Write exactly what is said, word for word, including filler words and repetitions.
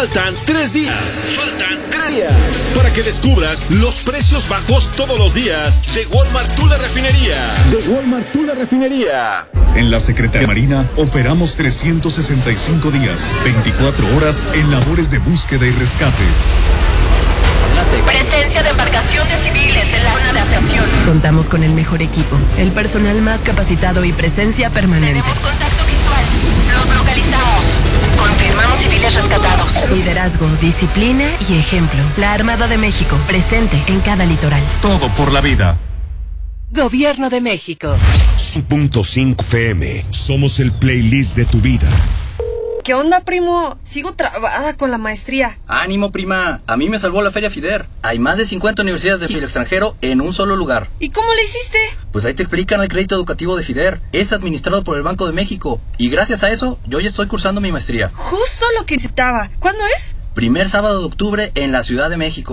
Faltan tres días. Faltan tres días. Para que descubras los precios bajos todos los días de Walmart Tula Refinería. De Walmart Tula Refinería. En la Secretaría Marina operamos trescientos sesenta y cinco días, veinticuatro horas en labores de búsqueda y rescate. Presencia de embarcaciones civiles en la zona de atracción. Contamos con el mejor equipo, el personal más capacitado y presencia permanente. Tenemos contacto visual. Los localizamos. Confirmamos civiles rescatados. Liderazgo, disciplina y ejemplo. La Armada de México, presente en cada litoral. Todo por la vida. Gobierno de México. cinco punto cinco F M. Somos el playlist de tu vida. ¿Qué onda, primo? Sigo trabada con la maestría. Ánimo, prima. A mí me salvó la Feria FIDER. Hay más de cincuenta universidades del extranjero en un solo lugar. ¿Y cómo le hiciste? Pues ahí te explican el crédito educativo de FIDER. Es administrado por el Banco de México. Y gracias a eso, yo ya estoy cursando mi maestría. Justo lo que necesitaba. ¿Cuándo es? Primer sábado de octubre en la Ciudad de México.